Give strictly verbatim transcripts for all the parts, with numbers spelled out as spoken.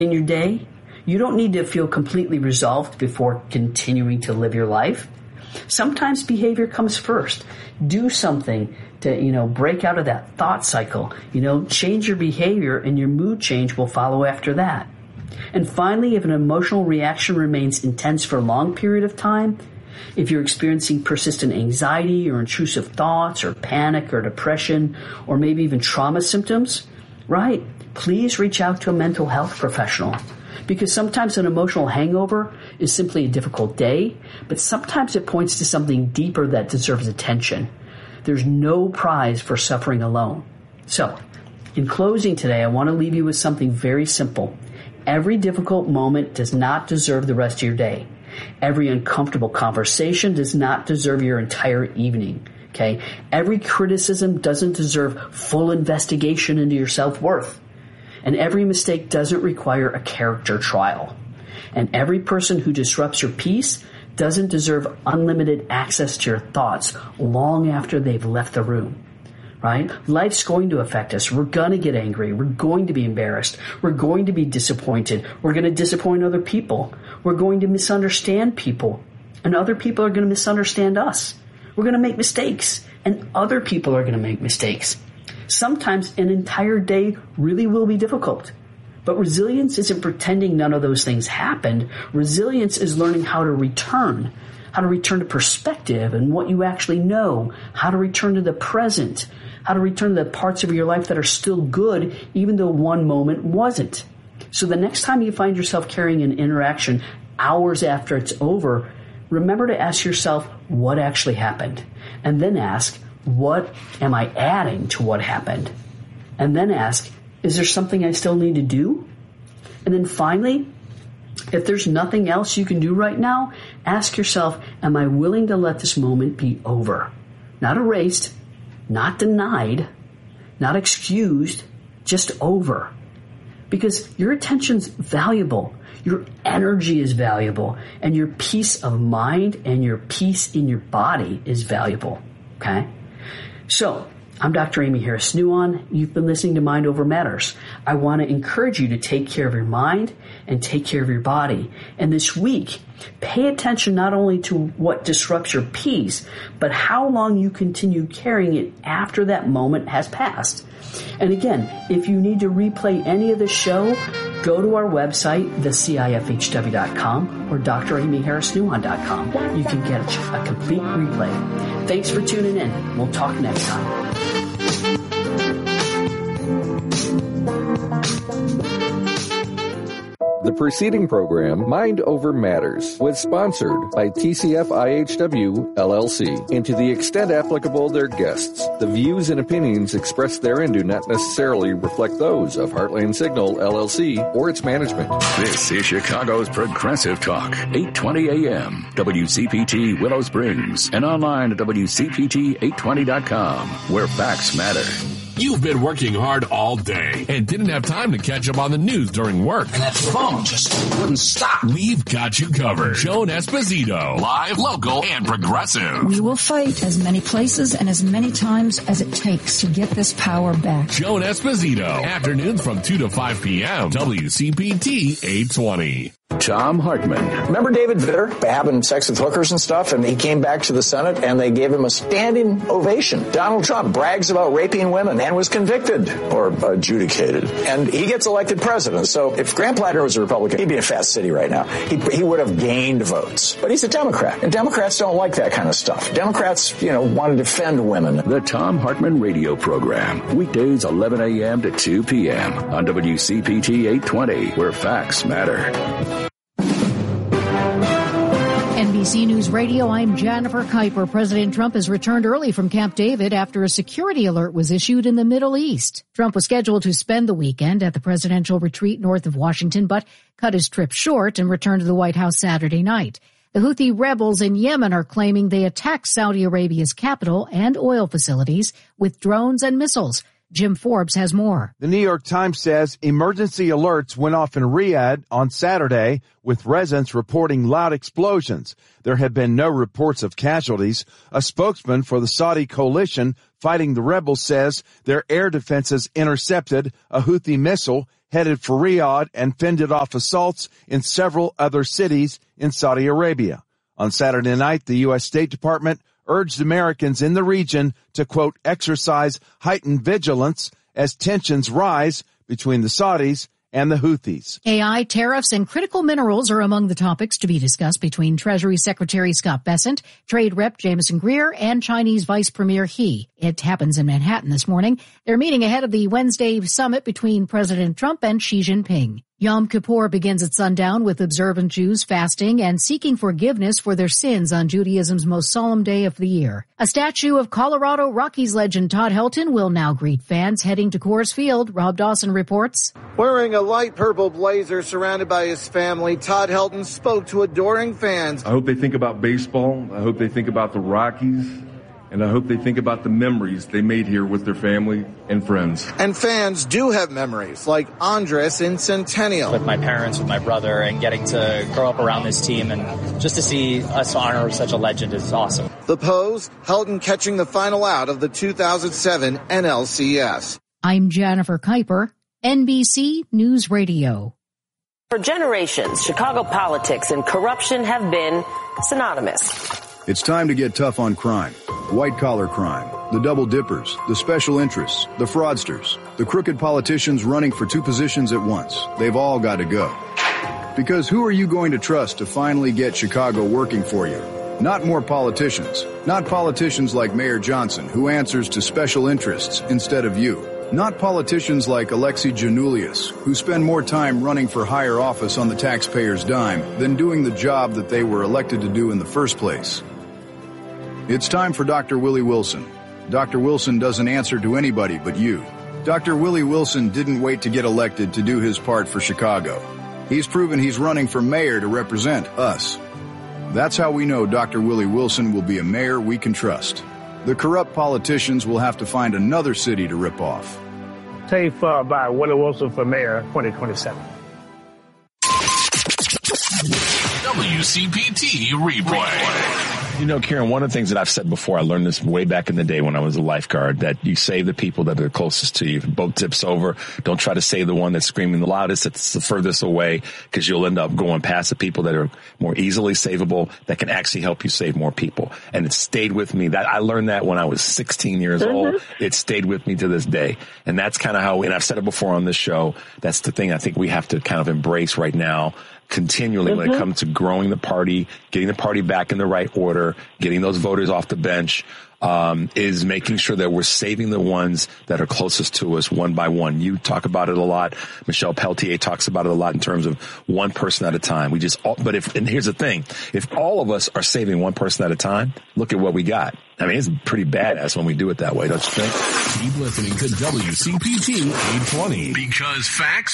in your day. You don't need to feel completely resolved before continuing to live your life. Sometimes behavior comes first. Do something to, you know, break out of that thought cycle. You know, change your behavior and your mood change will follow after that. And finally, if an emotional reaction remains intense for a long period of time, if you're experiencing persistent anxiety or intrusive thoughts or panic or depression or maybe even trauma symptoms, right, please reach out to a mental health professional. Because sometimes an emotional hangover is simply a difficult day, but sometimes it points to something deeper that deserves attention. There's no prize for suffering alone. So, in closing today, I want to leave you with something very simple. Every difficult moment does not deserve the rest of your day. Every uncomfortable conversation does not deserve your entire evening. Okay? Every criticism doesn't deserve full investigation into your self-worth. And every mistake doesn't require a character trial. And every person who disrupts your peace doesn't deserve unlimited access to your thoughts long after they've left the room. Right? Life's going to affect us. We're going to get angry. We're going to be embarrassed. We're going to be disappointed. We're going to disappoint other people. We're going to misunderstand people. And other people are going to misunderstand us. We're going to make mistakes. And other people are going to make mistakes. Sometimes an entire day really will be difficult. But resilience isn't pretending none of those things happened. Resilience is learning how to return, how to return to perspective and what you actually know, how to return to the present, how to return to the parts of your life that are still good, even though one moment wasn't. So the next time you find yourself carrying an interaction hours after it's over, remember to ask yourself what actually happened. And then ask, what am I adding to what happened? And then ask, is there something I still need to do? And then finally, if there's nothing else you can do right now, ask yourself, am I willing to let this moment be over? Not erased, not denied, not excused, just over. Because your attention's valuable, your energy is valuable, and your peace of mind and your peace in your body is valuable. Okay? So, I'm Doctor Amy Harris Nuon. You've been listening to Mind Over Matters. I want to encourage you to take care of your mind and take care of your body. And this week, pay attention not only to what disrupts your peace, but how long you continue carrying it after that moment has passed. And again, if you need to replay any of the show, go to our website, the C I F H W dot com or D R Amy Harris Nuon dot com. You can get a complete replay. Thanks for tuning in. We'll talk next time. The preceding program, Mind Over Matters, was sponsored by T C F I H W, L L C, and to the extent applicable their guests. The views and opinions expressed therein do not necessarily reflect those of Heartland Signal, L L C, or its management. This is Chicago's Progressive Talk, eight twenty A M, W C P T Willow Springs, and online at W C P T eight twenty dot com, where facts matter. You've been working hard all day and didn't have time to catch up on the news during work. And that phone just wouldn't stop. We've got you covered. Joan Esposito, live, local, and progressive. We will fight as many places and as many times as it takes to get this power back. Joan Esposito, afternoons from two to five p.m. W C P T eight twenty. Thom Hartmann. Remember David Vitter having sex with hookers and stuff, and he came back to the Senate and they gave him a standing ovation. Donald Trump brags about raping women and was convicted or adjudicated, and he gets elected president. So if Grant Platter was a Republican, he'd be in a fast city right now. He, he would have gained votes. But he's a Democrat, and Democrats don't like that kind of stuff. Democrats, you know, want to defend women. The Thom Hartmann radio program, weekdays eleven a.m. to two p.m. on W C P T eight twenty, where facts matter. N B C News Radio, I'm Jennifer Kuiper. President Trump has returned early from Camp David after a security alert was issued in the Middle East. Trump was scheduled to spend the weekend at the presidential retreat north of Washington, but cut his trip short and returned to the White House Saturday night. The Houthi rebels in Yemen are claiming they attacked Saudi Arabia's capital and oil facilities with drones and missiles. Jim Forbes has more. The New York Times says emergency alerts went off in Riyadh on Saturday, with residents reporting loud explosions. There have been no reports of casualties. A spokesman for the Saudi coalition fighting the rebels says their air defenses intercepted a Houthi missile headed for Riyadh and fended off assaults in several other cities in Saudi Arabia. On Saturday night, the U S State Department urged Americans in the region to, quote, exercise heightened vigilance as tensions rise between the Saudis and the Houthis. A I, tariffs, and critical minerals are among the topics to be discussed between Treasury Secretary Scott Bessent, Trade Rep Jameson Greer, and Chinese Vice Premier He. It happens in Manhattan this morning. They're meeting ahead of the Wednesday summit between President Trump and Xi Jinping. Yom Kippur begins at sundown with observant Jews fasting and seeking forgiveness for their sins on Judaism's most solemn day of the year. A statue of Colorado Rockies legend Todd Helton will now greet fans heading to Coors Field. Rob Dawson reports. Wearing a light purple blazer surrounded by his family, Todd Helton spoke to adoring fans. I hope they think about baseball. I hope they think about the Rockies. And I hope they think about the memories they made here with their family and friends. And fans do have memories, like Andres in Centennial. With my parents, with my brother, and getting to grow up around this team, and just to see us honor such a legend is awesome. The pose, Helton catching the final out of the two thousand seven N L C S. I'm Jennifer Kuiper, N B C News Radio. For generations, Chicago politics and corruption have been synonymous. It's time to get tough on crime. White-collar crime, the double dippers, the special interests, the fraudsters, the crooked politicians running for two positions at once. They've all got to go. Because who are you going to trust to finally get Chicago working for you? Not more politicians. Not politicians like Mayor Johnson, who answers to special interests instead of you. Not politicians like Alexi Janulius, who spend more time running for higher office on the taxpayer's dime than doing the job that they were elected to do in the first place. It's time for Doctor Willie Wilson. Doctor Wilson doesn't answer to anybody but you. Doctor Willie Wilson didn't wait to get elected to do his part for Chicago. He's proven he's running for mayor to represent us. That's how we know Doctor Willie Wilson will be a mayor we can trust. The corrupt politicians will have to find another city to rip off. Tape uh, by Willie Wilson for mayor twenty twenty-seven. W C P T replay. You know, Karen, one of the things that I've said before, I learned this way back in the day when I was a lifeguard, that you save the people that are closest to you. If a boat tips over, don't try to save the one that's screaming the loudest, that's the furthest away, because you'll end up going past the people that are more easily savable, that can actually help you save more people. And it stayed with me. That I learned that when I was sixteen years mm-hmm. old. It stayed with me to this day. And that's kind of how, and I've said it before on this show, that's the thing I think we have to kind of embrace right now, continually, mm-hmm. when it comes to growing the party, getting the party back in the right order, getting those voters off the bench, um, is making sure that we're saving the ones that are closest to us one by one. You talk about it a lot. Michelle Peltier talks about it a lot in terms of one person at a time. We just, all, but if, and here's the thing, if all of us are saving one person at a time, look at what we got. I mean, it's pretty badass when we do it that way, don't you think? Keep listening to W C P T eight twenty, because facts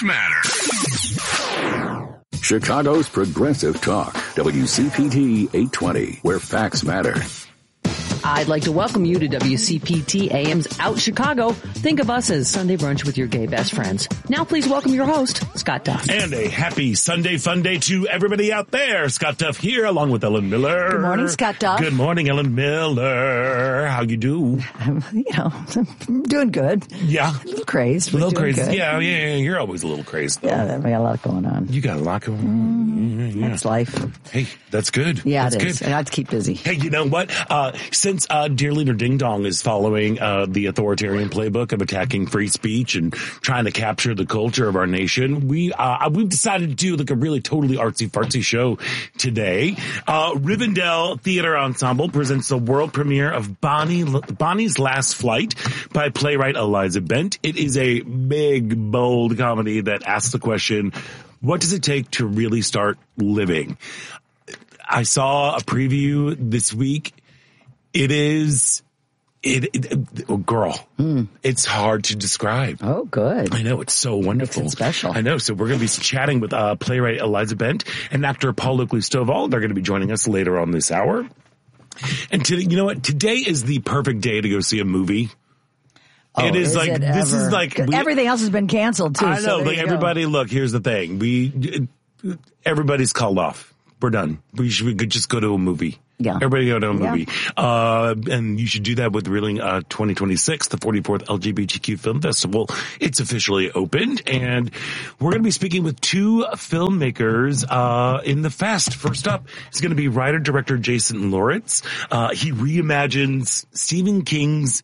matter. Chicago's Progressive Talk, W C P T eight twenty, where facts matter. I'd like to welcome you to W C P T A M's Out Chicago. Think of us as Sunday brunch with your gay best friends. Now please welcome your host, Scott Duff. And a happy Sunday fun day to everybody out there. Scott Duff here along with Ellen Miller. Good morning, Scott Duff. Good morning, Ellen Miller. How you do? I'm, you know, I'm doing good. Yeah. A little crazed. A little crazy. Good. Yeah, yeah, you're always a little crazy. Though. Yeah, I got a lot going on. You got a lot going on. Mm, yeah, yeah. That's life. Hey, that's good. Yeah, that's it is. Good. And I have to keep busy. Hey, you know what? Uh, since uh, Dear Leader Ding Dong is following uh, the authoritarian playbook of attacking free speech and trying to capture the culture of our nation, we uh, we've decided to do like a really totally artsy fartsy show today. Uh, Rivendell Theater Ensemble presents the world premiere of Bonnie Bonnie's Last Flight by playwright Eliza Bent. It is a big, bold comedy that asks the question, what does it take to really start living? I saw a preview this week. It is, it, it oh, girl, mm. It's hard to describe. Oh, good. I know, it's so wonderful. Makes it special. I know. So we're going to be chatting with uh, playwright Eliza Bent and actor Paul Oakley Stovall. They're going to be joining us later on this hour. And to, you know what? Today is the perfect day to go see a movie. Oh, it is, is like it this ever? is like we, everything else has been canceled too. I know, so like everybody. Go. Look, here's the thing: we everybody's called off. We're done. We should we could just go to a movie. Yeah. Everybody go to a Yeah. movie. Uh, and you should do that with Reeling uh, twenty twenty-six, the forty-fourth L G B T Q Film Festival. It's officially opened, and we're going to be speaking with two filmmakers uh, in the fest. First up is going to be writer-director Jason Lawrence. Uh, he reimagines Stephen King's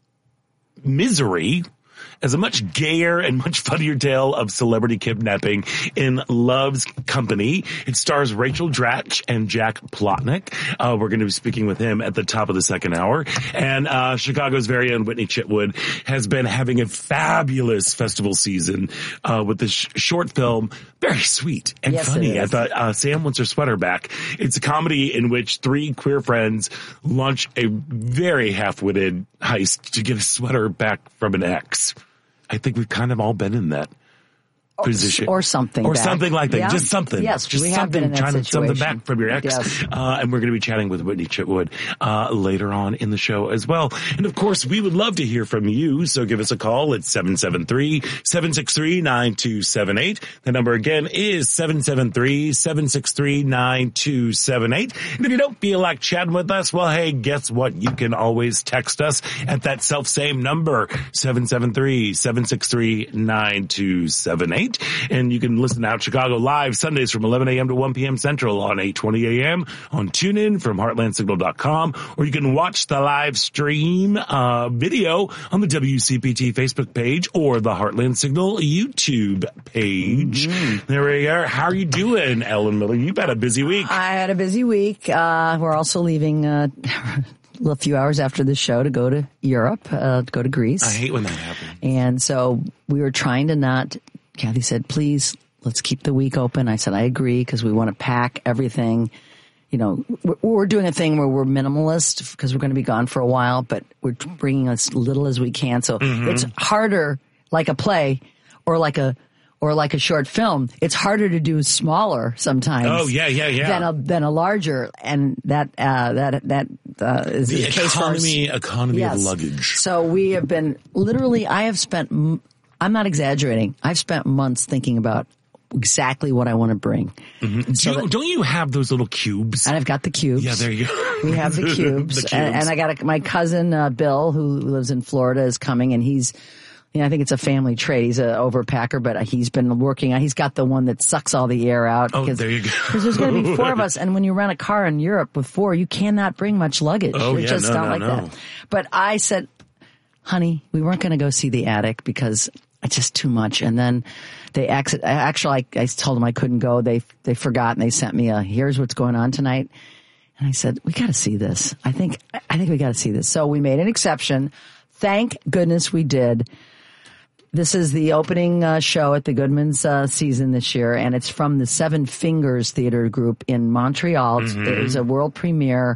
Misery as a much gayer and much funnier tale of celebrity kidnapping in Love's Company. It stars Rachel Dratch and Jack Plotnick. Uh, we're going to be speaking with him at the top of the second hour. And uh, Chicago's very own Whitney Chitwood has been having a fabulous festival season uh, with this sh- short film. Very sweet and Yes, funny. it I is. thought uh, Sam Wants Her Sweater Back. It's a comedy in which three queer friends launch a very half-witted heist to get a sweater back from an ex. I think we've kind of all been in that position. Or something Or back. something like that. Yeah. Just something. Yes, Just we have something been in that trying to something situation. back from your ex. Yes. Uh, and we're going to be chatting with Whitney Chitwood uh, later on in the show as well. And of course, we would love to hear from you. So give us a call at seven seven three, seven six three, nine two seven eight. The number again is seven seven three, seven six three, nine two seven eight. And if you don't feel like chatting with us, well, hey, guess what? You can always text us at that self-same number, seven seven three, seven six three, nine two seven eight. And you can listen out Chicago live Sundays from eleven a.m. to one p.m. Central on eight twenty a.m. on TuneIn from heartland signal dot com, or you can watch the live stream uh, video on the W C P T Facebook page or the Heartland Signal YouTube page. Mm-hmm. There we are. How are you doing, Ellen Miller? You've had a busy week. I had a busy week. Uh, we're also leaving uh, a few hours after the show to go to Europe, uh, to go to Greece. I hate when that happens. And so we were trying to not, Kathy said, please, let's keep the week open. I said, I agree, because we want to pack everything. You know, we're, we're doing a thing where we're minimalist because we're going to be gone for a while, but we're bringing as little as we can. So Mm-hmm. it's harder, like a play or like a, or like a short film. It's harder to do smaller sometimes. Oh, yeah, yeah, yeah. Than a, than a larger. And that, uh, that, that, uh, is The the case for economy, us. economy Yes. of luggage. So we have been, literally, I have spent, m- I'm not exaggerating. I've spent months thinking about exactly what I want to bring. Mm-hmm. So Do you, that- don't you have those little cubes? And I've got the cubes. Yeah, there you go. We have the cubes. The cubes. And, and I got a, my cousin, uh, Bill, who lives in Florida, is coming, and he's, you know, I think it's a family trait. He's an overpacker, but he's been working on, he's got the one that sucks all the air out. Oh, because, there you go. Because there's going to be four of us, and when you rent a car in Europe with four, you cannot bring much luggage. Oh, it's yeah, just no, not no, like no. that. But I said, honey, we weren't going to go see the attic because it's just too much. And then they ex- actually, I, I told them I couldn't go. They they forgot, and they sent me a, here's what's going on tonight. And I said, we got to see this. I think I think we got to see this. So we made an exception. Thank goodness we did. This is the opening uh, show at the Goodman's uh, season this year, and it's from the Seven Fingers Theater Group in Montreal. Mm-hmm. It was a world premiere.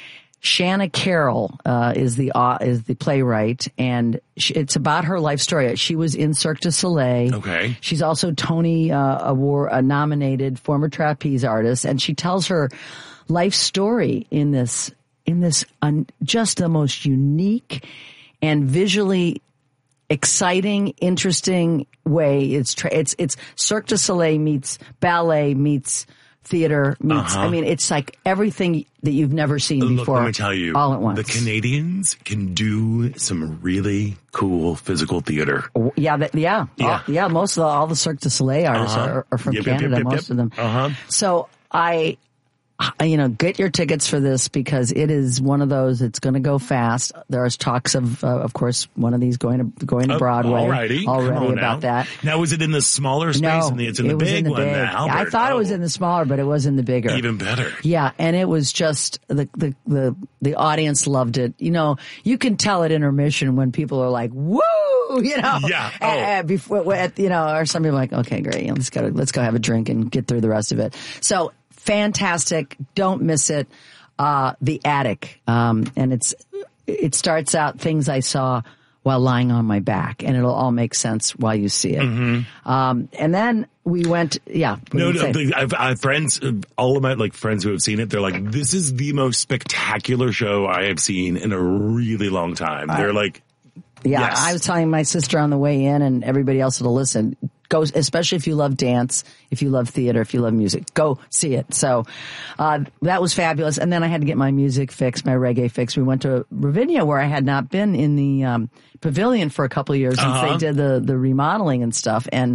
Shanna Carroll uh, is the uh, is the playwright, and she, it's about her life story. She was in Cirque du Soleil. Okay. She's also Tony uh, Award uh, nominated former trapeze artist, and she tells her life story in this in this un, just the most unique and visually exciting, interesting way. It's tra- it's it's Cirque du Soleil meets ballet meets theater meets. Uh-huh. I mean, it's like everything that you've never seen Look, before. let me tell you, all at once. the Canadians can do some really cool physical theater. Yeah, that, yeah, Yeah. All, yeah. Most of the, all the Cirque du Soleil artists Uh-huh. are, are from Yep, yep, Canada. yep, yep, most yep. of them. Uh-huh. So I, you know, get your tickets for this because it is one of those. It's going to go fast. There's talks of, uh, of course, one of these going to going to Oh, Broadway alrighty. Come already on about now. that. Now, is it in the smaller space? No, in the, it's in the it was big in the one big. now. I thought it was Oh, in the smaller, but it was in the bigger. even better. Yeah, and it was just the the the the audience loved it. You know, you can tell at intermission when people are like, "Woo!" You know, Yeah. uh, Oh. uh, before at, you know, or some people are like, "Okay, great, let's go let's go have a drink and get through the rest of it." So fantastic! Don't miss it. Uh, the Attic, um, and it's it starts out things I saw while lying on my back, and it'll all make sense while you see it. Mm-hmm. Um, and then we went, yeah. what No, do you no, say? the- I've, I've friends, uh, all of my like friends who have seen it. They're like, "This is the most spectacular show I have seen in a really long time." They're like, Yeah, Yes. I was telling my sister on the way in and everybody else that'll listen, go, especially if you love dance, if you love theater, if you love music, go see it. So, uh, that was fabulous. And then I had to get my music fixed, my reggae fixed. We went to Ravinia, where I had not been in the, um, pavilion for a couple of years since Uh-huh. they did the, the remodeling and stuff. And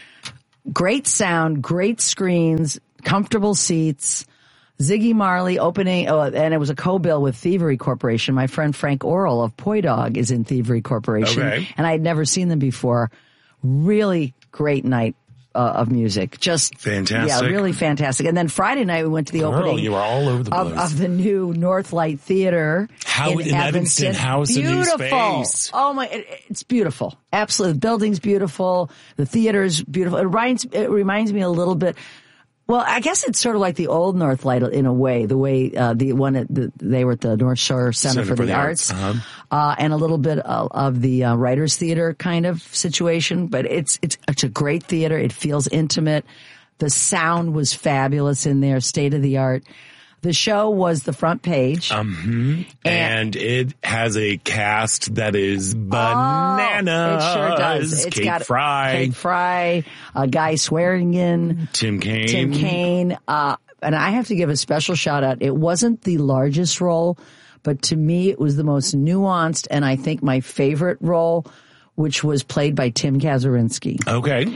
great sound, great screens, comfortable seats. Ziggy Marley opening, oh, and it was a co-bill with Thievery Corporation. My friend Frank Orrell of Poi Dog is in Thievery Corporation. Okay. And I had never seen them before. Really great night uh, of music. Just fantastic. Yeah, really fantastic. And then Friday night we went to the Girl, opening you were all over the of, place. of the new Northlight Theater How in, in Evanston, House a new beautiful. space. Oh my, it, it's beautiful. Absolutely. The building's beautiful. The theater's beautiful. It reminds, it reminds me a little bit. Well, I guess it's sort of like the old Northlight in a way, the way uh, the one at the, they were at the North Shore Center, Center for, for the, the Arts, Arts. Uh-huh. uh, and a little bit of, of the uh, Writers Theater kind of situation. But it's it's it's a great theater. It feels intimate. The sound was fabulous in there, state of the art. The show was the front page. Um, and, and it has a cast that is bananas. Oh, it sure does. It's Kate got Fry. Kate Fry, a guy swearing in. Tim Kaine. Tim Kaine. Uh, and I have to give a special shout out. It wasn't the largest role, but to me it was the most nuanced and I think my favorite role, which was played by Tim Kazurinsky. Okay.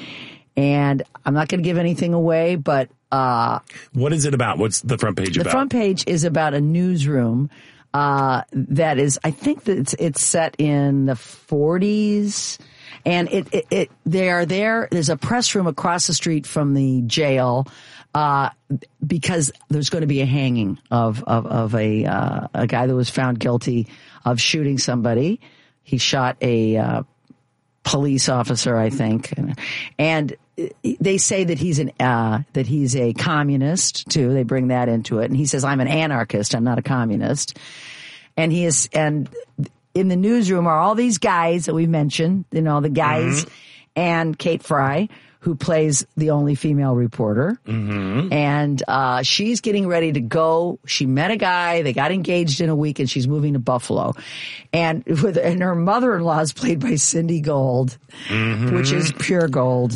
And I'm not going to give anything away, but Uh, what is it about? What's the front page the about? The front page is about a newsroom uh, that is, I think that it's, it's set in the forties, and it, it, it they are there. There's a press room across the street from the jail uh, because there's going to be a hanging of of, of a uh, a guy that was found guilty of shooting somebody. He shot a uh, police officer, I think, and they say that he's an uh that he's a communist too. They bring that into it, and he says, "I'm an anarchist. I'm not a communist." And he is, and in the newsroom are all these guys that we mentioned. You know, the guys, mm-hmm. and Kate Fry, who plays the only female reporter, mm-hmm. and uh she's getting ready to go. She met a guy. They got engaged in a week, and she's moving to Buffalo. And with and her mother-in-law is played by Cindy Gold, mm-hmm. which is pure gold.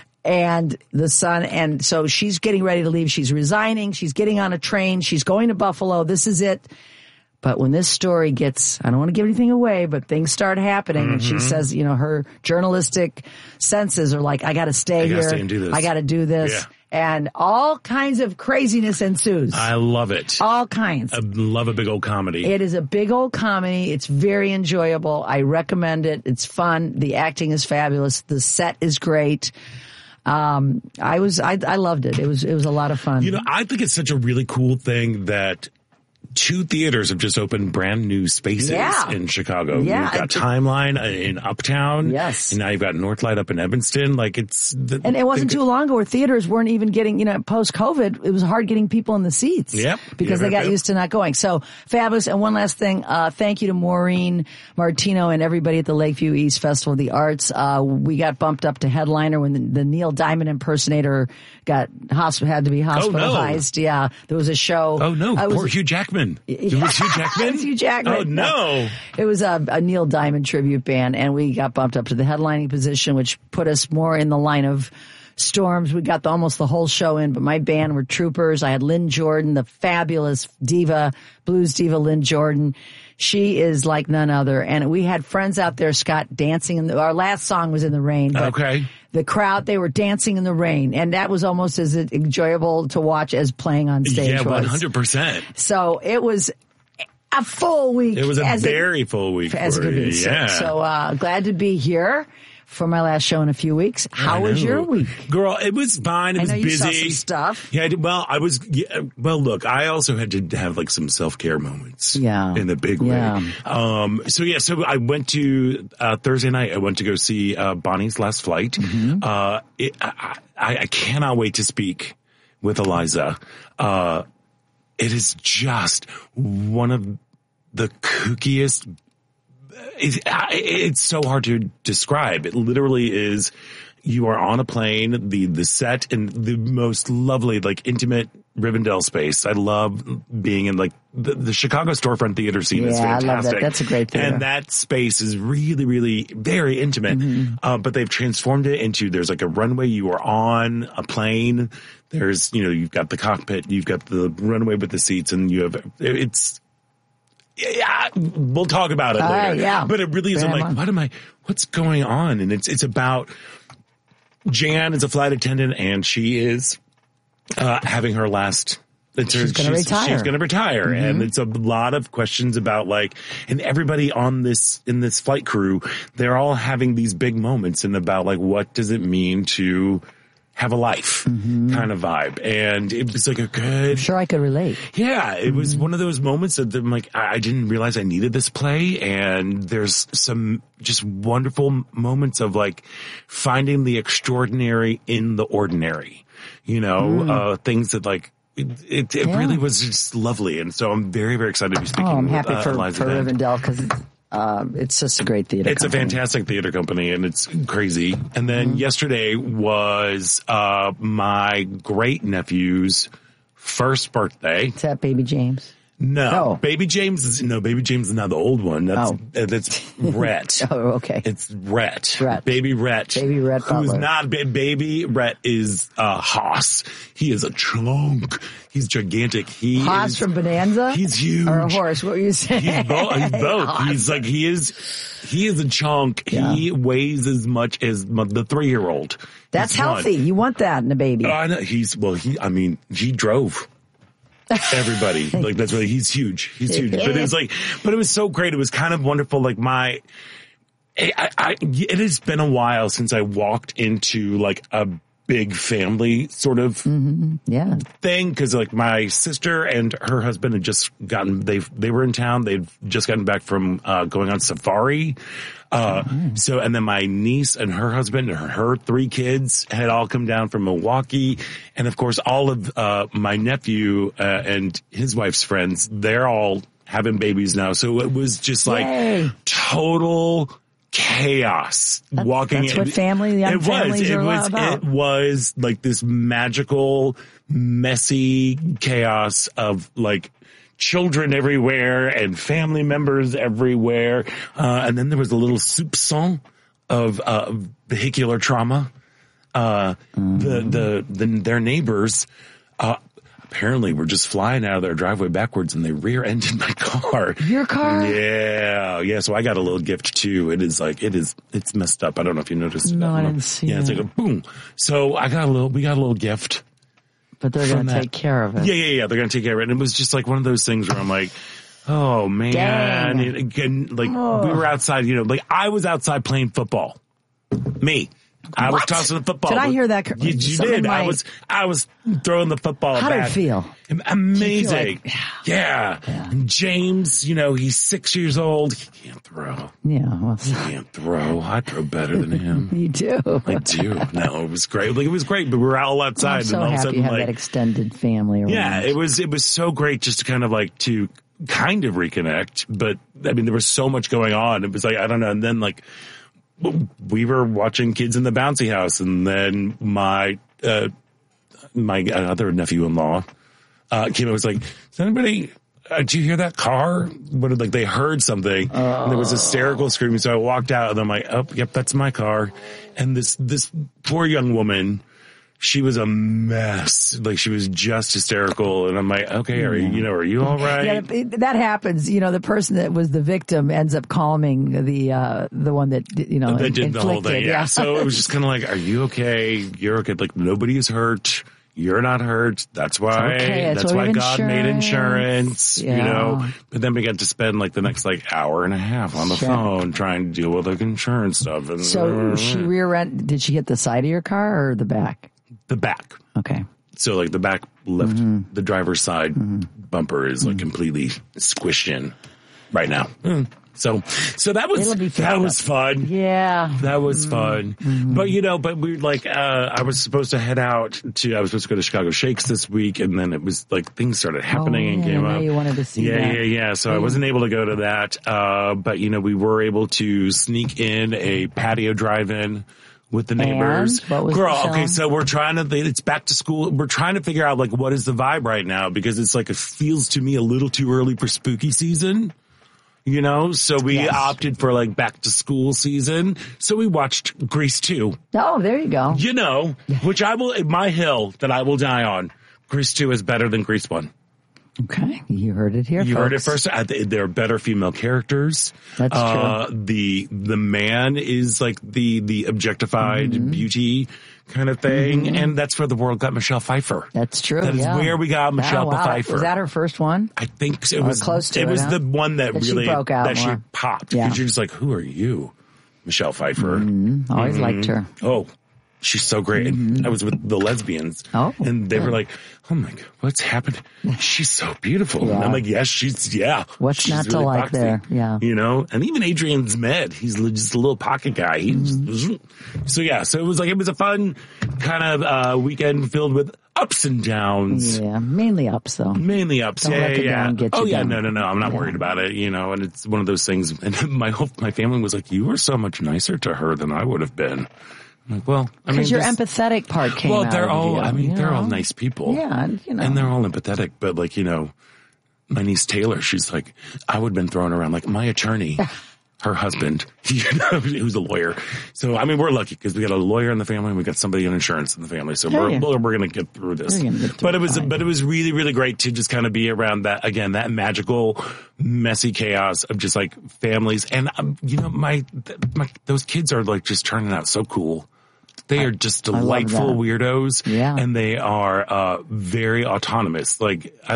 And the son, and so she's getting ready to leave. She's resigning. She's getting on a train. She's going to Buffalo. This is it. But when this story gets, I don't want to give anything away, but things start happening. Mm-hmm. And she says, you know, her journalistic senses are like, I got to stay I gotta here. Stay and do this. I got to do this. Yeah. And all kinds of craziness ensues. I love it. All kinds. I love a big old comedy. It is a big old comedy. It's very enjoyable. I recommend it. It's fun. The acting is fabulous. The set is great. Um, I was, I, I loved it. It was, it was a lot of fun. You know, I think it's such a really cool thing that two theaters have just opened brand new spaces yeah. in Chicago. Yeah. You've got Timeline in Uptown. Yes. And now you've got Northlight up in Evanston. Like it's, the, and it wasn't the, too long ago where theaters weren't even getting, you know, post COVID, it was hard getting people in the seats. Yep. Because yep, they got yep. used to not going. So fabulous. And one last thing, uh, thank you to Maureen Martino and everybody at the Lakeview East Festival of the Arts. Uh, we got bumped up to headliner when the, the Neil Diamond impersonator got hosp- had to be hospitalized. Oh, no. Yeah. There was a show. Oh no. Uh, Poor was, Hugh Jackman. It was Hugh Jackman? It was Hugh Jackman. Oh no. It was a, a Neil Diamond tribute band, and we got bumped up to the headlining position, which put us more in the line of Storms. We got the, almost the whole show in, but my band were troopers. I had Lynn Jordan, the fabulous diva, blues diva Lynn Jordan. She is like none other. And we had friends out there, Scott, dancing in the, our last song was In the Rain. But okay. The crowd, they were dancing in the rain, and that was almost as enjoyable to watch as playing on stage yeah, was. one hundred percent. So it was a full week. It was a as very it, full week. As for it could be. you. Yeah. So, so uh, glad to be here for my last show in a few weeks. How was your week? Girl, it was fine. It I was know you busy. saw some stuff. Yeah, I did, well, I was, yeah, well, look, I also had to have like some self-care moments. Yeah. In a big yeah. way. Um, so yeah, so I went to, uh, Thursday night, I went to go see, uh, Bonnie's Last Flight. Mm-hmm. Uh, it, I, I, I cannot wait to speak with Eliza. Uh, it is just one of the kookiest, It's, it's so hard to describe. It literally is, you are on a plane, the, the set and the most lovely, like intimate Rivendell space. I love being in like the, the Chicago storefront theater scene yeah, is fantastic. I love that. That's a great theater. And that space is really, really very intimate. Mm-hmm. Uh, but they've transformed it into, there's like a runway, you are on a plane. There's, you know, you've got the cockpit, you've got the runway with the seats, and you have, it's, yeah, we'll talk about it uh, later. Yeah. But it really is, I'm like, what am I, what's going on? And it's, it's about, Jan is a flight attendant and she is, Uh, having her last, it's she's going to retire. She's going to retire. Mm-hmm. And it's a lot of questions about like, and everybody on this, in this flight crew, they're all having these big moments and about like, what does it mean to have a life mm-hmm. kind of vibe. And it was like a good. I'm sure I could relate. Yeah. It mm-hmm. was one of those moments that I'm like, I didn't realize I needed this play. And there's some just wonderful moments of like finding the extraordinary in the ordinary. You know, mm. uh, things that like, it, it, it yeah. really was just lovely. And so I'm very, very excited to be speaking oh, I'm with happy uh, for, Eliza for Rivendell because it's, uh, it's just a great theater It's company. a fantastic theater company and it's crazy. And then mm-hmm. yesterday was, uh, my great nephew's first birthday. Is that baby James? No, oh. baby James is no baby James is not the old one. That's oh. uh, that's Rhett. oh, okay. It's Rhett. Rhett. Baby Rhett. Baby Rhett. Who's Butler. not baby Rhett is uh Haas. He is a chunk. He's gigantic. He Haas is, from Bonanza. He's huge. Or a horse. What were you saying? He's both. He's both. He's like he is. He is a chunk. Yeah. He weighs as much as the three year old. That's healthy. Fun. You want that in a baby. I uh, know. He's well. He. I mean, he drove. Everybody, like that's really, he's huge. He's huge. But it was like, but it was so great. It was kind of wonderful. Like my, I, I, it has been a while since I walked into like a big family sort of mm-hmm. yeah. thing. Cause like my sister and her husband had just gotten, they they were in town. They'd just gotten back from, uh, going on safari. Uh, mm-hmm. so, and then my niece and her husband and her, her three kids had all come down from Milwaukee. And of course, all of, uh, my nephew, uh, and his wife's friends, they're all having babies now. So it was just like Yay. total chaos that's, walking that's in. what family, young it families was, it are was, about. It was like this magical, messy chaos of like, children everywhere and family members everywhere. Uh, and then there was a little soupçon of, uh, vehicular trauma. Uh, mm. the, the, the, their neighbors, uh, apparently were just flying out of their driveway backwards and they rear-ended my car. Your car? Yeah. Yeah. So I got a little gift too. It is like, it is, it's messed up. I don't know if you noticed. No, it. I didn't see Yeah. it. It's like a boom. So I got a little, we got a little gift. But they're going to take care of it. Yeah, yeah, yeah. They're going to take care of it. And it was just like one of those things where I'm like, oh, man. Dang. And again, like oh. we were outside, you know, like I was outside playing football. Me. I what? was tossing the football. Did I hear that? You, you did. My... I was, I was throwing the football How back. did it feel? Amazing. Like, yeah. yeah. And James, you know, he's six years old. He can't throw. Yeah. Well, he can't throw. I throw better than him. You do. I do. No, it was great. Like it was great, but we were all outside. I'm so and all happy of a sudden, you have like, that extended family around. Yeah, it was, it was so great just to kind of like to kind of reconnect. But I mean, there was so much going on. It was like, I don't know. And then like, we were watching Kids in the Bouncy House, and then my uh my other nephew-in-law uh came and was like, "Does anybody? Uh, did you hear that car? What did like they heard something?" Oh. And there was hysterical screaming. So I walked out, and I'm like, "Oh, yep, that's my car." And this this poor young woman. She was a mess. Like she was just hysterical. And I'm like, okay, are you, you know, are you all right? Yeah, that happens. You know, the person that was the victim ends up calming the, uh, the one that, you know, that did inflicted. the whole thing. Yeah. yeah. So it was just kind of like, are you okay? You're okay. Like nobody is hurt. You're not hurt. That's why, okay. that's why God insurance. made insurance, yeah. you know, but then we got to spend like the next like hour and a half on the sure. phone trying to deal with like insurance stuff. And so she rear end, did she hit the side of your car or the back? The back. Okay. So like the back left, mm-hmm. the driver's side mm-hmm. bumper is like mm-hmm. completely squished in right now. Mm. So, so that was, that was fun. Yeah. That was fun. Mm-hmm. But you know, but we like, uh, I was supposed to head out to, I was supposed to go to Chicago Shakes this week, and then it was like things started happening oh, and yeah, came I know up. You wanted to see yeah, that. yeah, yeah. So yeah. I wasn't able to go to that. Uh, but you know, we were able to sneak in a patio drive-in with the neighbors. And what was Girl, the film? okay, so we're trying to, it's back to school. We're trying to figure out like what is the vibe right now because it's like, it feels to me a little too early for spooky season, you know? So we Yes. opted for like back to school season. So we watched Grease two. Oh, there you go. You know, which I will, my hill that I will die on. Grease two is better than Grease one. Okay, you heard it here. You folks. heard it first. I th- There are better female characters. That's true. Uh, the the man is like the the objectified Mm-hmm. beauty kind of thing, Mhm. and that's where the world got Michelle Pfeiffer. That's true. That is yeah. where we got Michelle oh, wow. Pfeiffer. Was that her first one? I think so. It Or was close to it. it, was huh? the one that, That she really broke out that she more. popped Yeah. because you're just like, who are you, Michelle Pfeiffer? Mm-hmm. Always Mhm. liked her. Oh. She's so great. And I was with the lesbians. Oh, and they good. were like, oh my God, what's happened? She's so beautiful. Yeah. And I'm like, yes, she's, yeah. What's she's not to really like foxy. there? Yeah. You know, and even Adrian's med, he's li- just a little pocket guy. He Mm-hmm. just, so yeah, so it was like, it was a fun kind of, uh, weekend filled with ups and downs. Yeah, mainly ups though. Mainly ups. Don't yeah, let the yeah. down get oh you yeah, down. no, no, no. I'm not Yeah. worried about it, you know, and it's one of those things. And my whole, my family was like, you were so much nicer to her than I would have been. I'm like, well, I mean, Because your this- empathetic part came well, out they're of all, you, I mean, you they're all know? nice people. Yeah, you know. And they're all empathetic, but like, you know, my niece Taylor, she's like, I would have been thrown around like my attorney, her husband, you know, who's a lawyer. So, I mean, we're lucky because we got a lawyer in the family and we got somebody in insurance in the family. So Oh, we're, yeah. we're, we're going to get through this. You're gonna get through But it it was, fine. but it was really, really great to just kind of be around that, again, that magical, messy chaos of just like families. And, um, you know, my, my, those kids are like just turning out so cool. They are just I love delightful that. weirdos. Yeah. And they are, uh, very autonomous. Like, I,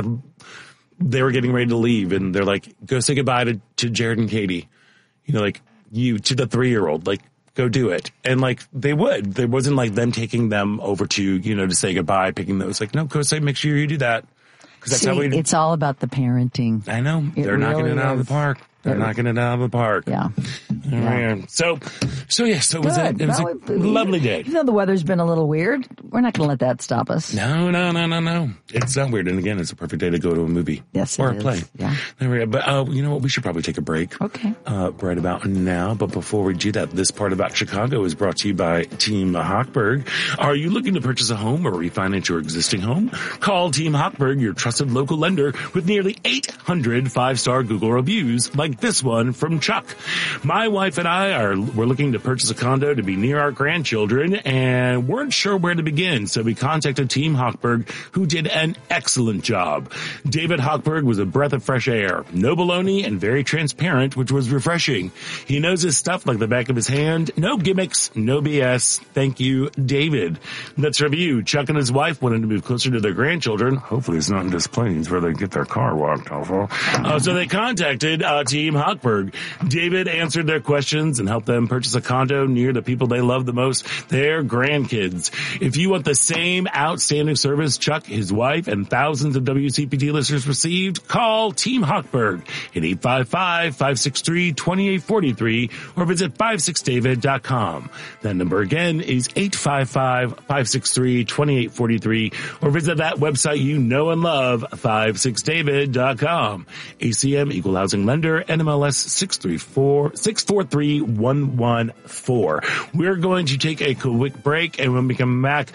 they were getting ready to leave and they're like, go say goodbye to, to Jared and Katie. You know, like you to the three year old, like go do it. And like they would, there wasn't like them taking them over to, you know, to say goodbye, picking those like, no, go say, make sure you do that. Cause that's See, how we, it's all about the parenting. I know It they're knocking really it out of is. the park. They're It- knocking it out of the park. Yeah. Yeah. So, so yeah, so it was a, Good. it was Well, a we- lovely day. Even though the weather's been a little weird, we're not going to let that stop us. No, no, no, no, no. It's not weird. And again, it's a perfect day to go to a movie. Yes, or it a play. is. Yeah. There we go. But uh, you know what? We should probably take a break. Okay. Uh, right about now. But before we do that, this part about Chicago is brought to you by Team Hochberg. Are you looking to purchase a home or refinance your existing home? Call Team Hochberg, your trusted local lender with nearly eight hundred five-star Google reviews like this one from Chuck. My wife and I are we're looking to purchase a condo to be near our grandchildren and weren't sure where to begin, so we contacted Team Hochberg, who did an excellent job. David Hochberg was a breath of fresh air, no baloney and very transparent, which was refreshing. He knows his stuff like the back of his hand. No gimmicks, no B S. Thank you, David. Let's review. Chuck and his wife wanted to move closer to their grandchildren. Hopefully it's not in Des Plaines where they get their car walked off of. Uh, so they contacted uh, Team Hochberg. David answered their questions and helped them purchase a condo near the people they love the most, their grandkids. If you want the same outstanding service Chuck, his wife, and thousands of W C P T listeners received, call Team Hochberg at eight five five, five six three, two eight four three or visit five six david dot com. That number again is eight five five, five six three, two eight four three or visit that website you know and love, five six david dot com. A C M Equal Housing Lender, N M L S six three four, six four three one one four. We're going to take a quick break, and when we come back,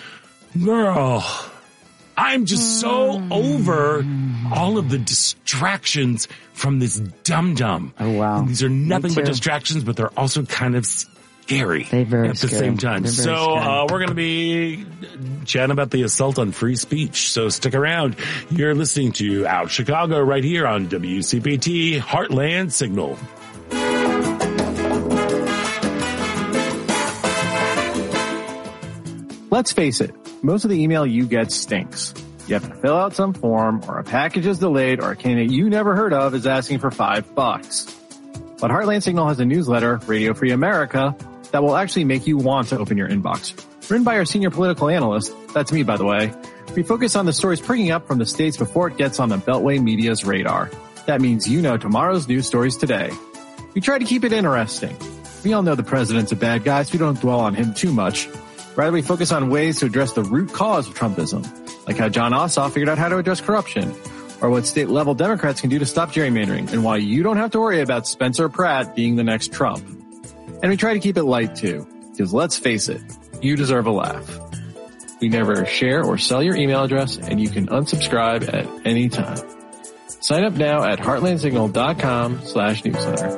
girl, I'm just so over all of the distractions from this dum-dum. Oh, wow. And these are nothing but too. distractions, but they're also kind of scary They're very at the scary. same time. They're very So scary. uh, we're going to be chatting about the assault on free speech. So stick around. You're listening to Out Chicago right here on W C P T Heartland Signal. Let's face it, most of the email you get stinks. You have to fill out some form, or a package is delayed, or a candidate you never heard of is asking for five bucks. But Heartland Signal has a newsletter, Radio Free America, that will actually make you want to open your inbox. Written by our senior political analyst, that's me by the way, we focus on the stories springing up from the states before it gets on the Beltway media's radar. That means you know tomorrow's news stories today. We try to keep it interesting. We all know the president's a bad guy, so we don't dwell on him too much. Rather, we focus on ways to address the root cause of Trumpism, like how John Ossoff figured out how to address corruption, or what state-level Democrats can do to stop gerrymandering, and why you don't have to worry about Spencer Pratt being the next Trump. And we try to keep it light, too. Because let's face it, you deserve a laugh. We never share or sell your email address, and you can unsubscribe at any time. Sign up now at heartlandsignal.com slash newsletter.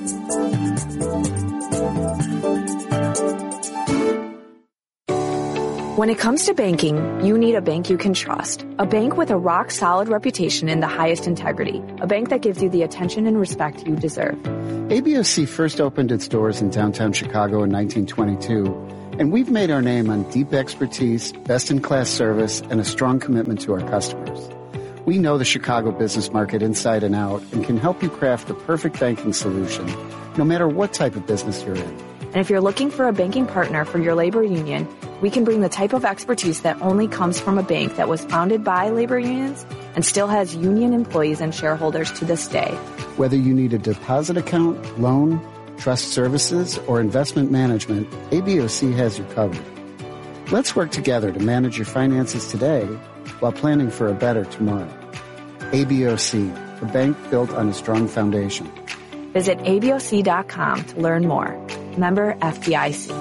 When it comes to banking, you need a bank you can trust. A bank with a rock-solid reputation and the highest integrity. A bank that gives you the attention and respect you deserve. A B O C first opened its doors in downtown Chicago in nineteen twenty-two, and we've made our name on deep expertise, best-in-class service, and a strong commitment to our customers. We know the Chicago business market inside and out and can help you craft the perfect banking solution, no matter what type of business you're in. And if you're looking for a banking partner for your labor union, we can bring the type of expertise that only comes from a bank that was founded by labor unions and still has union employees and shareholders to this day. Whether you need a deposit account, loan, trust services, or investment management, A B O C has you covered. Let's work together to manage your finances today while planning for a better tomorrow. A B O C, a bank built on a strong foundation. Visit A B O C dot com to learn more. Member F D I C.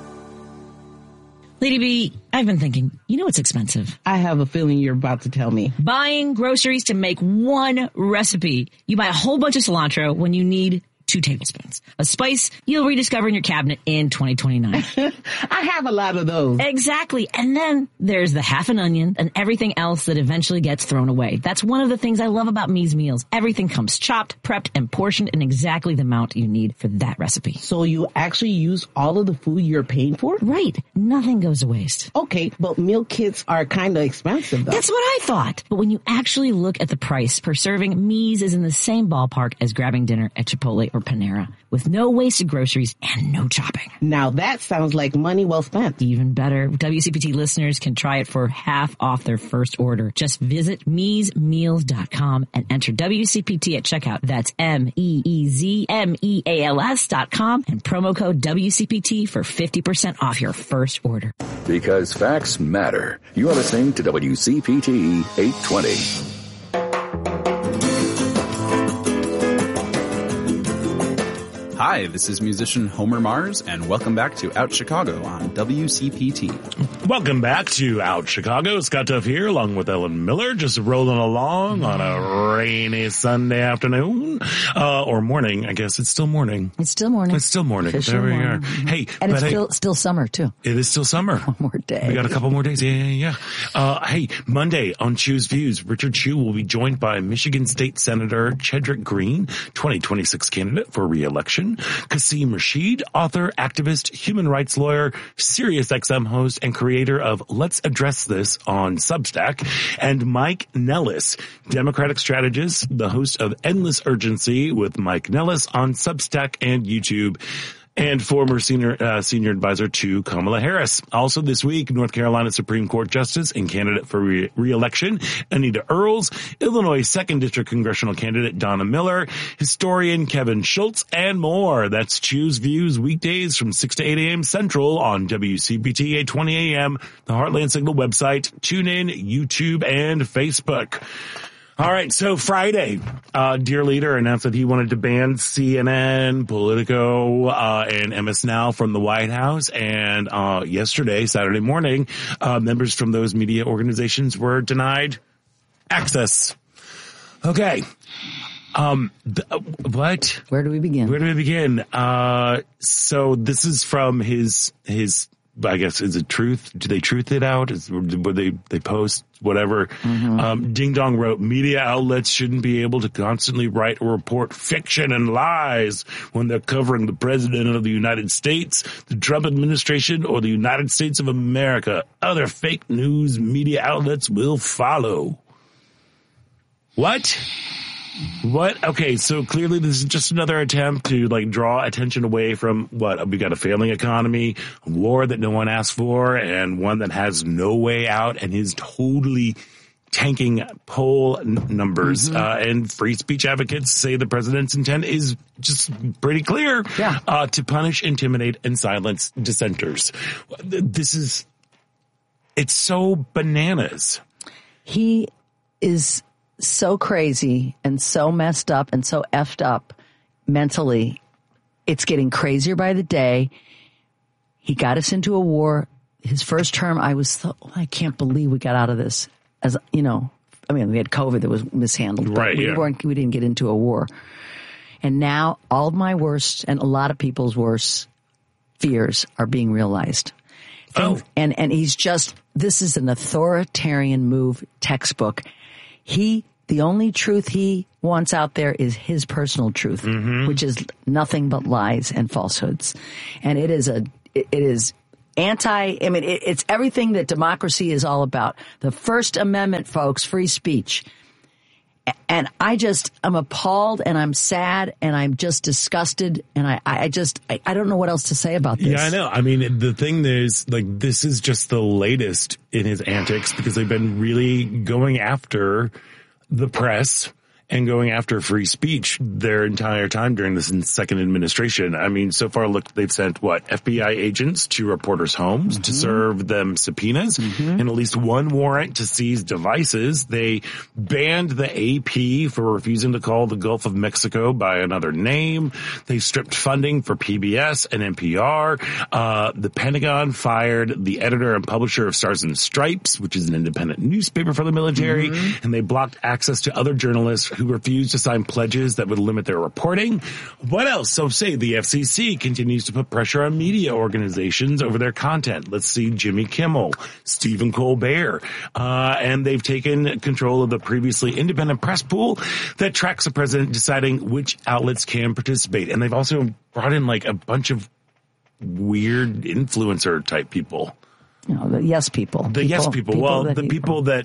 Lady B, I've been thinking, you know what's expensive? I have a feeling you're about to tell me. Buying groceries to make one recipe. You buy a whole bunch of cilantro when you need two tablespoons. A spice you'll rediscover in your cabinet in twenty twenty-nine. I have a lot of those. Exactly. And then there's the half an onion and everything else that eventually gets thrown away. That's one of the things I love about Me's Meals. Everything comes chopped, prepped, and portioned in exactly the amount you need for that recipe. So you actually use all of the food you're paying for? Right. Nothing goes to waste. Okay, but meal kits are kind of expensive, though. That's what I thought. But when you actually look at the price per serving, Me's is in the same ballpark as grabbing dinner at Chipotle or Panera, with no wasted groceries and no chopping. Now that sounds like money well spent. Even better, W C P T listeners can try it for half off their first order. Just visit mees meals dot com and enter W C P T at checkout. That's M E E Z M E A L S dot com and promo code W C P T for fifty percent off your first order. Because facts matter. You are listening to W C P T eight twenty. Hi, this is musician Homer Mars, and welcome back to Out Chicago on W C P T. Welcome back to Out Chicago. Scott Duff here, along with Ellen Miller, just rolling along on a rainy Sunday afternoon, uh, or morning. I guess it's still morning. It's still morning. It's still morning. Official there we morning. are. Mm-hmm. Hey, and it's hey, still still summer too. It is still summer. One more day. We got a couple more days. Yeah, yeah, yeah. Uh, hey, Monday on Chew's Views, Richard Chew will be joined by Michigan State Senator Chedrick Green, twenty twenty-six candidate for re-election, Kasim Rashid, author, activist, human rights lawyer, SiriusXM host, and creator of Let's Address This on Substack, and Mike Nellis, Democratic strategist, the host of Endless Urgency with Mike Nellis on Substack and YouTube, and former senior uh, senior advisor to Kamala Harris. Also this week, North Carolina Supreme Court Justice and candidate for re- re-election, Anita Earls, Illinois second District Congressional candidate Donna Miller, historian Kevin Schultz, and more. That's Chew's Views weekdays from six to eight a.m. Central on W C P T eight twenty a.m., the Heartland Signal website, TuneIn, YouTube, and Facebook. All right, so Friday, uh, Dear Leader announced that he wanted to ban C N N, Politico, uh, and M S Now from the White House. And uh, yesterday, Saturday morning, uh, members from those media organizations were denied access. Okay. Um, th- what? Where do we begin? Where do we begin? Uh, so this is from his, his, I guess, is it truth? Do they truth it out? Is, would they, they post whatever? Mm-hmm. Um, Ding Dong wrote, media outlets shouldn't be able to constantly write or report fiction and lies when they're covering the president of the United States, the Trump administration, or the United States of America. Other fake news media outlets will follow. What? What? Okay, so clearly this is just another attempt to like draw attention away from what? We got a failing economy, a war that no one asked for, and one that has no way out and is totally tanking poll n- numbers. Mm-hmm. Uh, and free speech advocates say the president's intent is just pretty clear. Yeah. Uh, to punish, intimidate, and silence dissenters. This is, it's so bananas. He is so crazy and so messed up and so effed up mentally. It's getting crazier by the day. He got us into a war. His first term, I was, so, I can't believe we got out of this. As you know, I mean, we had COVID that was mishandled, but right, we yeah. weren't, we didn't get into a war. And now all of my worst and a lot of people's worst fears are being realized. Things, oh. And, and he's just, this is an authoritarian move textbook. He, the only truth he wants out there is his personal truth, mm-hmm. which is nothing but lies and falsehoods. And it is a, it is anti, I mean, it, it's everything that democracy is all about. The First Amendment, folks, free speech. And I just, I'm appalled and I'm sad and I'm just disgusted and I, I just, I, I don't know what else to say about this. Yeah, I know. I mean, the thing is, like, this is just the latest in his antics because they've been really going after the press and going after free speech their entire time during this second administration. I mean, so far, look, they've sent, what, F B I agents to reporters' homes mm-hmm. to serve them subpoenas mm-hmm. and at least one warrant to seize devices. They banned the A P for refusing to call the Gulf of Mexico by another name. They stripped funding for P B S and N P R. Uh, the Pentagon fired the editor and publisher of Stars and Stripes, which is an independent newspaper for the military, mm-hmm. and they blocked access to other journalists who refused to sign pledges that would limit their reporting. What else? So say the F C C continues to put pressure on media organizations over their content. Let's see Jimmy Kimmel, Stephen Colbert, uh, and they've taken control of the previously independent press pool that tracks the president deciding which outlets can participate. And they've also brought in like a bunch of weird influencer type people. You know, the yes people. The people, yes people. people well, the people, people that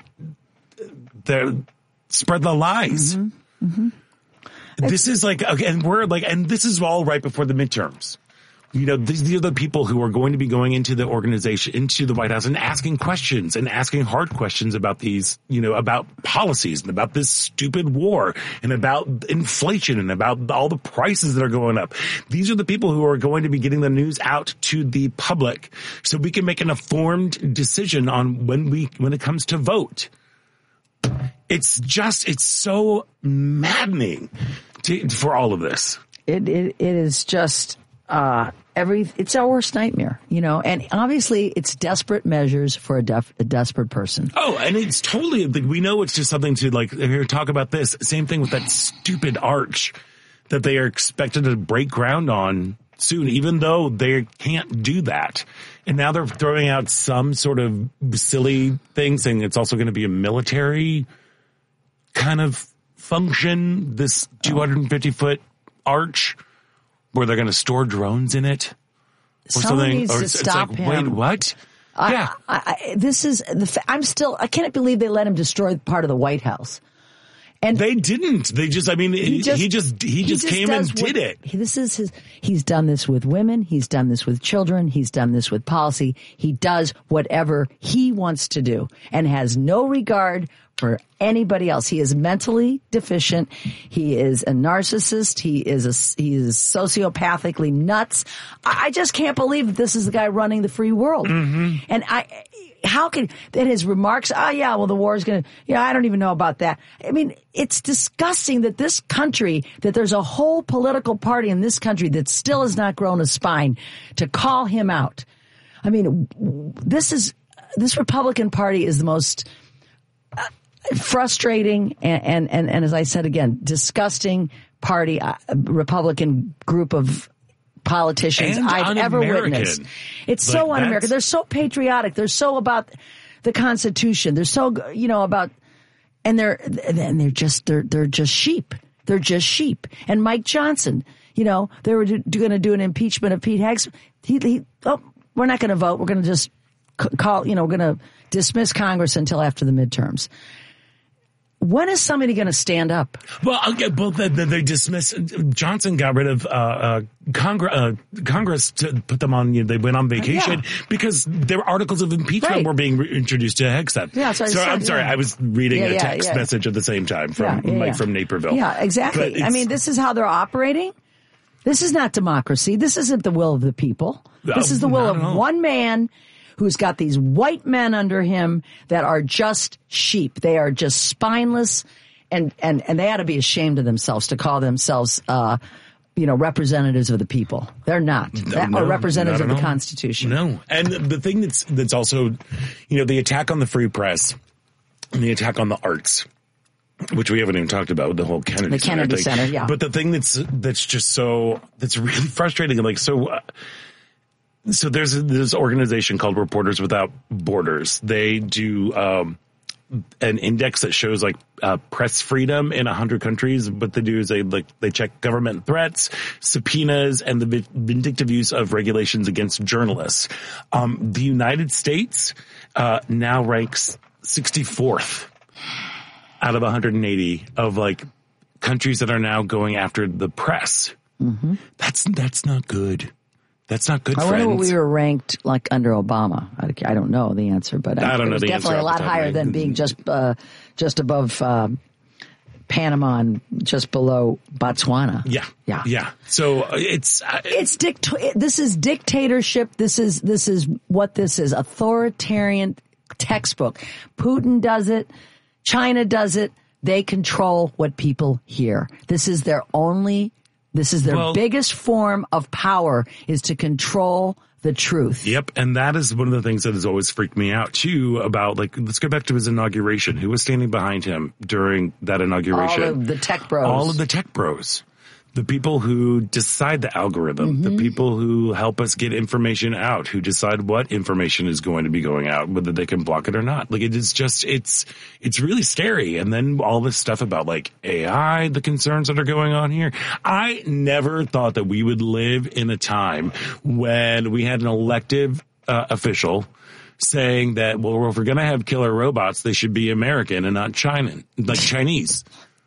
that spread the lies. Mm-hmm. Mm-hmm. This is like, okay, and we're like, and this is all right before the midterms. You know, these are the people who are going to be going into the organization, into the White House and asking questions and asking hard questions about these, you know, about policies and about this stupid war and about inflation and about all the prices that are going up. These are the people who are going to be getting the news out to the public so we can make an informed decision on when we, when it comes to vote. It's just, it's so maddening to, for all of this. It, it, it is just, uh, every, it's our worst nightmare, you know, and obviously it's desperate measures for a, def, a desperate person. Oh, and it's totally, we know it's just something to like, here, talk about this. Same thing with that stupid arch that they are expected to break ground on soon, even though they can't do that. And now they're throwing out some sort of silly thing saying it's also going to be a military kind of function, this two hundred fifty foot arch where they're going to store drones in it or Someone something. Needs or to it's, stop it's like, him. wait, what? I, yeah. I, I, this is the, I'm still, I can't believe they let him destroy part of the White House. And they didn't. They just, I mean, he just, he just, he just, he just came and did what, it. He, this is his, he's done this with women. He's done this with children. He's done this with policy. He does whatever he wants to do and has no regard for anybody else. He is mentally deficient. He is a narcissist. He is a, he is sociopathically nuts. I, I just can't believe that this is the guy running the free world. Mm-hmm. And I, how can, that his remarks, oh yeah, well the war is going to, yeah, I don't even know about that. I mean, it's disgusting that this country, that there's a whole political party in this country that still has not grown a spine to call him out. I mean, this is, this Republican Party is the most uh, frustrating and, and, and, and as I said again, disgusting party, uh, Republican group of politicians and I've ever witnessed. It's like so un-American. They're so patriotic. They're so about the Constitution. They're so, you know, about, and they're, and they're just, they're, they're just sheep. They're just sheep. And Mike Johnson, you know, they were going to do an impeachment of Pete Hegseth. He, he, oh, we're not going to vote. We're going to just call, you know, we're going to dismiss Congress until after the midterms. When is somebody going to stand up? Well, okay, well, they, they dismissed. Johnson got rid of uh, uh, Congress. Uh, Congress to put them on. You know, they went on vacation yeah. because there were articles of impeachment right. were being re- introduced to Hegseth. Yeah, so, so said, I'm sorry, yeah. I was reading yeah, a yeah, text yeah. message at the same time from yeah, yeah, Mike yeah. from Naperville. Yeah, exactly. I mean, this is how they're operating. This is not democracy. This isn't the will of the people. This is the will of know. one man who's got these white men under him that are just sheep. They are just spineless. And, and, and they ought to be ashamed of themselves to call themselves, uh, you know, representatives of the people. They're not. No, or representatives of the all. Constitution. No. And the thing that's that's also, you know, the attack on the free press and the attack on the arts, which we haven't even talked about with the whole Kennedy The Kennedy Center, Center, yeah. But the thing that's that's just so that's really frustrating, like so. Uh, so there's this organization called Reporters Without Borders. They do um, an index that shows like uh, press freedom in a hundred countries. What they do is they like they check government threats, subpoenas, and the vindictive use of regulations against journalists. Um, the United States uh, now ranks sixty-fourth out of one hundred eighty of like countries that are now going after the press. Mm-hmm. That's that's not good. That's not good, I friends. wonder what we were ranked like under Obama. I, I don't know the answer, but I don't it know was the definitely answer a lot higher than being just uh, just above uh, Panama and just below Botswana. Yeah, yeah, yeah. So uh, it's uh, it's dict- This is dictatorship. This is this is what this is. Authoritarian textbook. Putin does it. China does it. They control what people hear. This is their only. This is their well, biggest form of power, is to control the truth. Yep. And that is one of the things that has always freaked me out too about, like, let's go back to his inauguration. Who was standing behind him during that inauguration? All of the tech bros. All of the tech bros. The people who decide the algorithm, Mm-hmm. the people who help us get information out, who decide what information is going to be going out, whether they can block it or not. Like, it is just, it's, it's really scary. And then all this stuff about like A I, the concerns that are going on here. I never thought that we would live in a time when we had an elective uh, official saying that, well, if we're going to have killer robots, they should be American and not China, like Chinese.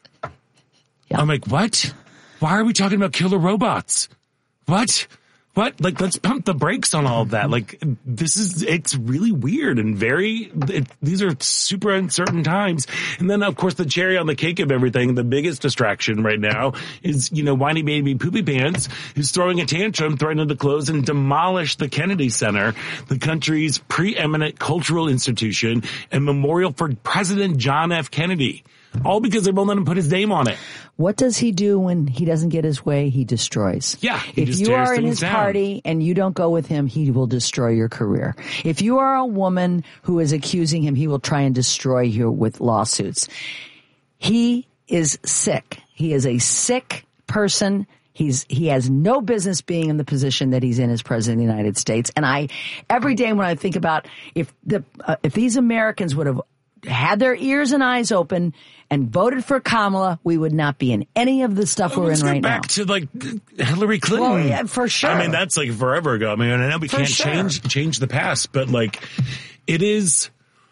Yeah. I'm like, what? Why are we talking about killer robots? What? What? Like, let's pump the brakes on all of that. Like, this is, it's really weird and very, it, these are super uncertain times. And then, of course, the cherry on the cake of everything, the biggest distraction right now is, you know, whiny baby poopy pants who's throwing a tantrum, threatening to close and demolish the Kennedy Center, the country's preeminent cultural institution and memorial for President John F. Kennedy. All because they won't let him put his name on it. What does he do when he doesn't get his way? He destroys. Yeah. He if just you tears are in things his down. party and you don't go with him, he will destroy your career. If you are a woman who is accusing him, he will try and destroy you with lawsuits. He is sick. He is a sick person. He's, he has no business being in the position that he's in as president of the United States. And I, every day when I think about if the, uh, if these Americans would have had their ears and eyes open and voted for Kamala, we would not be in any of the stuff Oh, we're let's in go right back now. to like Hillary Clinton. Well, yeah, for sure. I mean, that's like forever ago. I mean, I know we For can't sure. change change the past, but like it is.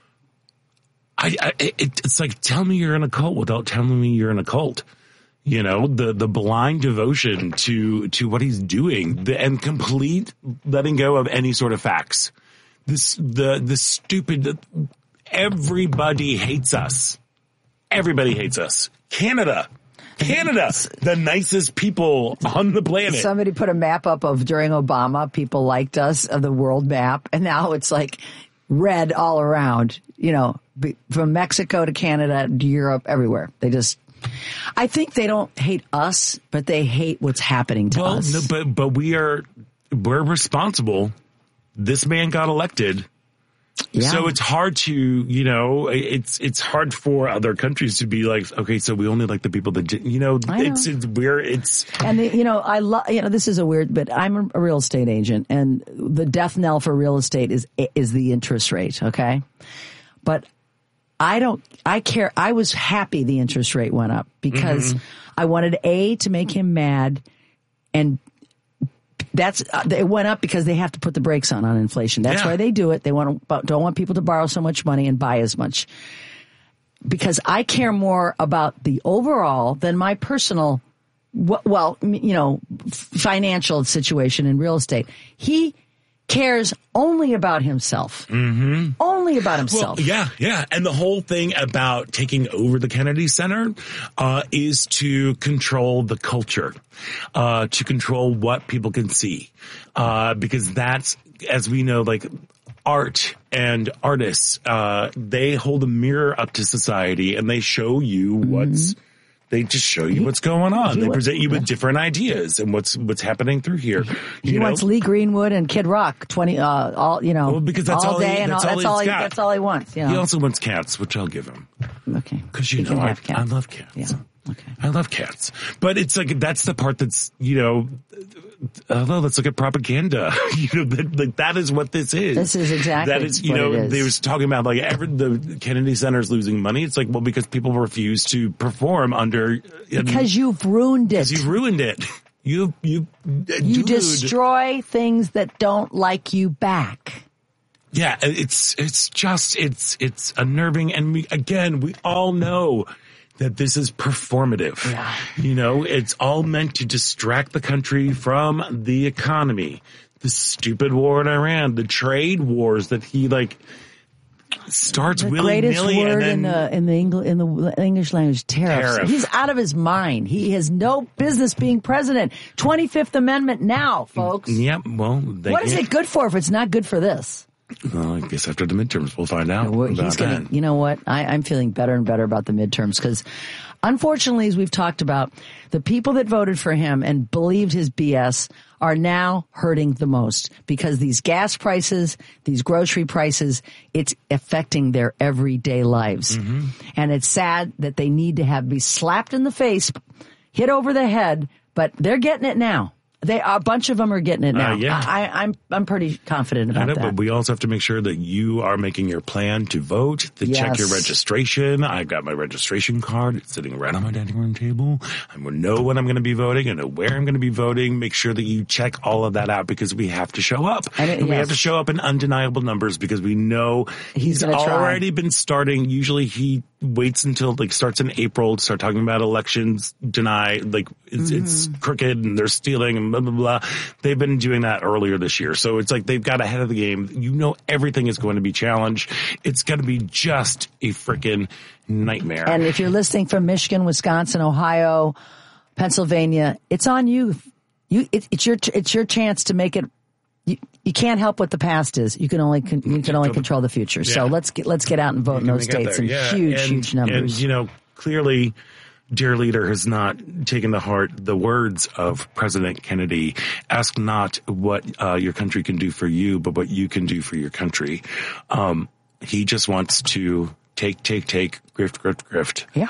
I, I it, it's like, tell me you're in a cult without telling me you're in a cult. You know, the the blind devotion to to what he's doing, the, and complete letting go of any sort of facts. This the the stupid. Everybody hates us. Everybody hates us. Canada. Canada. The nicest people on the planet. Somebody put a map up of during Obama, people liked us, of the world map, and now it's like red all around, you know, from Mexico to Canada to Europe, everywhere. They just, I think they don't hate us, but they hate what's happening to well, us. No, but, but we are, we're responsible. This man got elected. Yeah. So it's hard to, you know, it's it's hard for other countries to be like, okay, so we only like the people that, you know, I know. it's it's weird. It's and the, you know, I love, you know, this is a weird, but I'm a real estate agent, and the death knell for real estate is is the interest rate. Okay, but I don't, I care. I was happy the interest rate went up because Mhm. I wanted A, to make him mad, and that's, uh, it went up because they have to put the brakes on on inflation. That's Yeah. why they do it. They want to, don't want people to borrow so much money and buy as much. Because I care more about the overall than my personal, well, you know, financial situation in real estate. He cares only about himself. Mm-hmm. Only about himself. Well, yeah, yeah. And the whole thing about taking over the Kennedy Center uh, is to control the culture, uh, to control what people can see. Uh, because that's, as we know, like art and artists, uh, they hold a mirror up to society and they show you what's They just show you what's going on. They present you with different ideas and what's what's happening through here. You he know? wants Lee Greenwood and Kid Rock twenty uh, all you know well, because that's all, all day he, and that's all, all, that's all he got. that's all he wants. You know? He also wants cats, which I'll give him. Okay, because you he know I, cats. I love cats. Yeah. Okay. I love cats, but it's like that's the part that's you know. Although let's look at propaganda. you know, that, like that is what this is. This is exactly that is. You what know, it is. they was talking about like every, the Kennedy Center is losing money. It's like well because people refuse to perform under because you've ruined it. Because you ruined it. You you you dude. destroy things that don't like you back. Yeah, it's it's just it's it's unnerving, and we again we all know that this is performative. Yeah. You know, it's all meant to distract the country from the economy. The stupid war in Iran, the trade wars that he like starts the willy greatest nilly word and then in the in the English in the English language tariffs. Tariff. He's out of his mind. He has no business being president. twenty-fifth Amendment now, folks. Yeah, well, they what is can't. it good for if it's not good for this? Well, I guess after the midterms we'll find out. Well, about he's gonna, that. You know what? I, I'm feeling better and better about the midterms because, unfortunately, as we've talked about, the people that voted for him and believed his B S are now hurting the most because these gas prices, these grocery prices, it's affecting their everyday lives. Mm-hmm. And it's sad that they need to have be slapped in the face, hit over the head, but they're getting it now. They a bunch of them are getting it now. Uh, yeah. I, I'm I'm pretty confident about I know, that. but we also have to make sure that you are making your plan to vote, to Yes. check your registration. I've got my registration card. It's sitting right on my dining room table. I will know when I'm going to be voting. I know where I'm going to be voting. Make sure that you check all of that out because we have to show up. And, it, and we yes. have to show up in undeniable numbers because we know He's he's, gonna try. already been starting. Usually he waits until like starts in April to start talking about elections, deny, like it's, Mm-hmm. it's crooked and they're stealing and blah, blah, blah. They've been doing that earlier this year. So it's like they've got ahead of the game. You know, everything is going to be challenged. It's going to be just a freaking nightmare. And if you're listening from Michigan, Wisconsin, Ohio, Pennsylvania, it's on you. You, it, it's your, it's your chance to make it. You, you can't help what the past is. You can only, con, you can only control the future. Yeah. So let's get, let's get out and vote in those states in yeah. huge, and, huge numbers. And, you know, clearly, dear leader has not taken to heart the words of President Kennedy. Ask not what uh, your country can do for you, but what you can do for your country. Um, he just wants to take, take, take, grift, grift, grift. Yeah.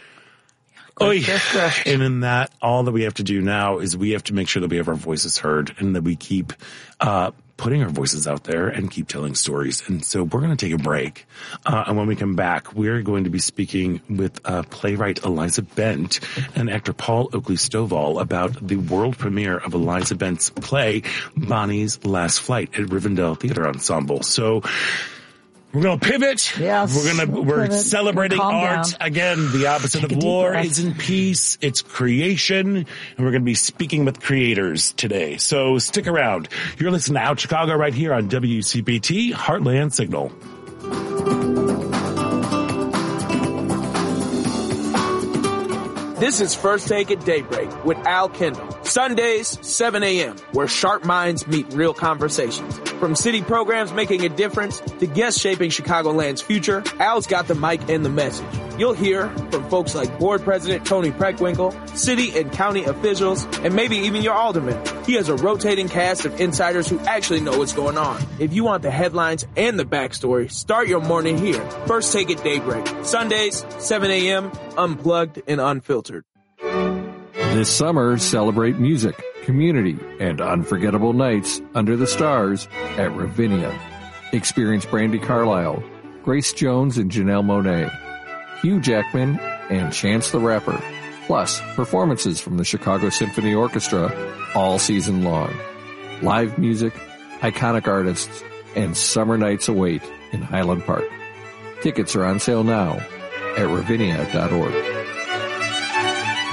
Oy. And in that, all that we have to do now is we have to make sure that we have our voices heard and that we keep uh putting our voices out there and keep telling stories. And so we're going to take a break. Uh, and when we come back, we're going to be speaking with uh, playwright Eliza Bent and actor Paul Oakley Stovall about the world premiere of Eliza Bent's play, Bonnie's Last Flight at Rivendell Theater Ensemble. So we're going to pivot. Yes. We're going to, we'll we're pivot. celebrating Calm art. down. Again, the opposite Take a of deep war breath. is in peace. It's creation. And we're going to be speaking with creators today. So stick around. You're listening to Out Chicago right here on W C P T Heartland Signal. This is First Take at Daybreak with Al Kendall. Sundays, seven a.m., where sharp minds meet real conversations. From city programs making a difference to guests shaping Chicagoland's future, Al's got the mic and the message. You'll hear from folks like Board President Tony Preckwinkle, city and county officials, and maybe even your alderman. He has a rotating cast of insiders who actually know what's going on. If you want the headlines and the backstory, start your morning here. First Take at Daybreak. Sundays, seven a.m., unplugged and unfiltered. This summer, celebrate music, community, and unforgettable nights under the stars at Ravinia. Experience Brandi Carlile, Grace Jones and Janelle Monáe, Hugh Jackman, and Chance the Rapper, plus performances from the Chicago Symphony Orchestra all season long. Live music, iconic artists, and summer nights await in Highland Park. Tickets are on sale now at ravinia dot org.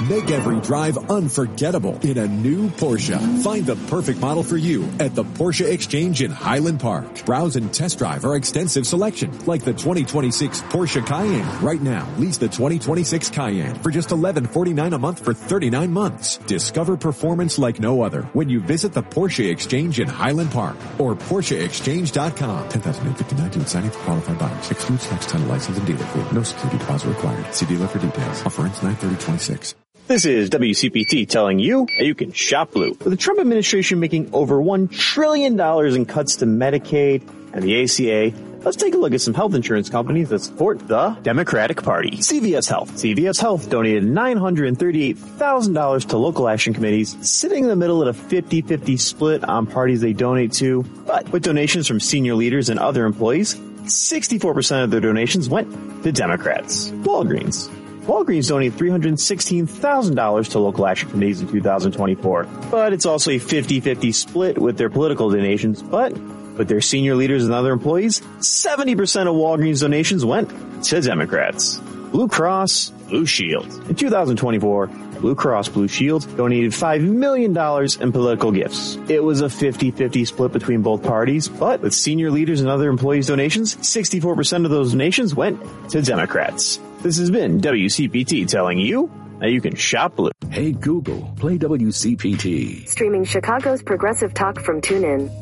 Make every drive unforgettable in a new Porsche. Find the perfect model for you at the Porsche Exchange in Highland Park. Browse and test drive our extensive selection, like the twenty twenty-six Porsche Cayenne. Right now, lease the twenty twenty-six Cayenne for just eleven forty-nine a month for thirty-nine months. Discover performance like no other when you visit the Porsche Exchange in Highland Park or Porsche Exchange dot com. ten thousand eight hundred fifty-nine dollars to signing for qualified buyers. Excludes tax, title, license, and dealer fee. No security deposit required. See dealer for details. Offer ends nine thirty twenty-six. This is W C P T telling you that you can shop blue. With the Trump administration making over one trillion dollars in cuts to Medicaid and the A C A, let's take a look at some health insurance companies that support the Democratic Party. C V S Health. C V S Health donated nine hundred thirty-eight thousand dollars to local action committees, sitting in the middle at a fifty-fifty split on parties they donate to. But with donations from senior leaders and other employees, sixty-four percent of their donations went to Democrats. Walgreens. Walgreens donated three hundred sixteen thousand dollars to local action committees in two thousand twenty-four. But it's also a fifty-fifty split with their political donations. But with their senior leaders and other employees, seventy percent of Walgreens donations went to Democrats. Blue Cross Blue Shield. In two thousand twenty-four, Blue Cross Blue Shield donated five million dollars in political gifts. It was a fifty-fifty split between both parties, but with senior leaders and other employees' donations, sixty-four percent of those donations went to Democrats. This has been W C P T telling you that you can shop blue. Hey Google, play W C P T. Streaming Chicago's Progressive Talk from TuneIn.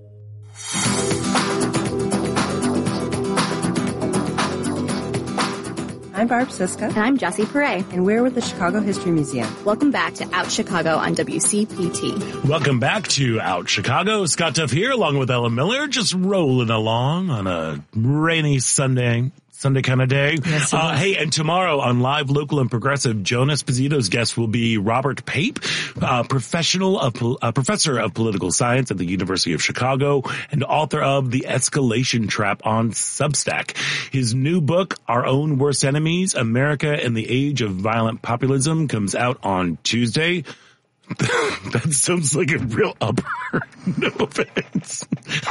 I'm Barb Siska. And I'm Jessie Perret. And we're with the Chicago History Museum. Welcome back to Out Chicago on W C P T. Welcome back to Out Chicago. Scott Duff here, along with Ella Miller, just rolling along on a rainy Sunday. Sunday kind of day. Yes, uh, hey, and tomorrow on Live, Local, and Progressive, Joan Esposito's guest will be Robert Pape, uh, professional of, uh, professor of political science at the University of Chicago and author of The Escalation Trap on Substack. His new book, Our Own Worst Enemies, America in the Age of Violent Populism, comes out on Tuesday. That sounds like a real upper. No offense.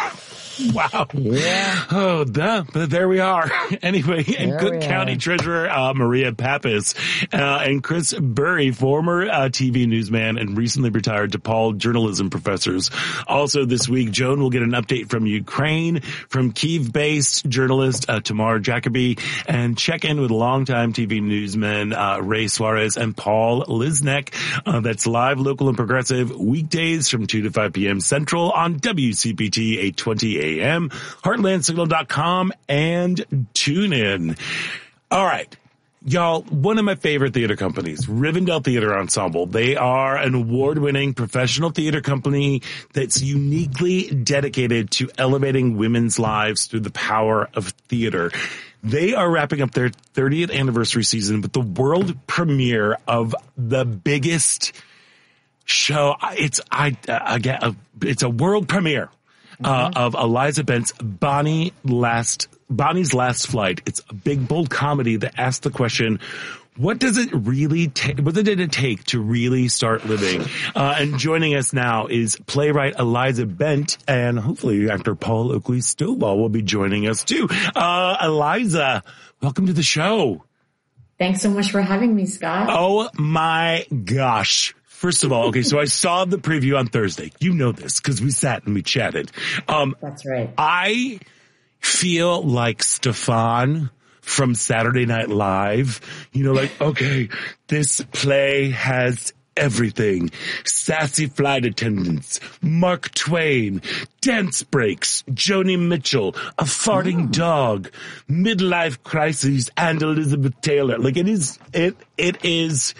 Wow. Yeah. Oh, duh. But there we are. Anyway, and there Cook County are. Treasurer uh, Maria Pappas uh, and Chris Burry, former uh, T V newsman and recently retired DePaul journalism professors. Also this week, Joan will get an update from Ukraine, from Kyiv-based journalist uh, Tamar Jacoby, and check in with longtime T V newsmen uh, Ray Suarez and Paul Lisnek. Uh, that's Live, Local, and Progressive weekdays from two to five p.m. Central on W C P T eight twenty a m, heartland signal dot com, and TuneIn. All right. Y'all, one of my favorite theater companies, Rivendell Theater Ensemble. They are an award-winning professional theater company that's uniquely dedicated to elevating women's lives through the power of theater. They are wrapping up their thirtieth anniversary season with the world premiere of the biggest show. It's I again, it's a world premiere. Uh, of Eliza Bent's Bonnie Last, Bonnie's Last Flight. It's a big, bold comedy that asks the question, what does it really take, what did it take to really start living? Uh, and joining us now is playwright Eliza Bent, and hopefully actor Paul Oakley Stovall will be joining us too. Uh, Eliza, welcome to the show. Thanks so much for having me, Scott. Oh my gosh. First of all, okay, so I saw the preview on Thursday. You know this because we sat and we chatted. Um, That's right. I feel like Stefan from Saturday Night Live. You know, like, okay, this play has everything. Sassy flight attendants, Mark Twain, dance breaks, Joni Mitchell, a farting oh. dog, midlife crises, and Elizabeth Taylor. Like, it is, it, it is...